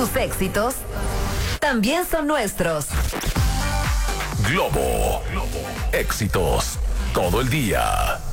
Tus éxitos también son nuestros. Globo. Éxitos todo el día.